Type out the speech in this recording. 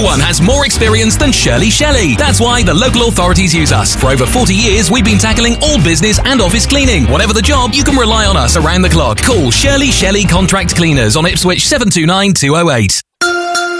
No one has more experience than Shirley Shelley. That's why the local authorities use us. For over 40 years, we've been tackling all business and office cleaning. Whatever the job, you can rely on us around the clock. Call Shirley Shelley Contract Cleaners on Ipswich 729 208.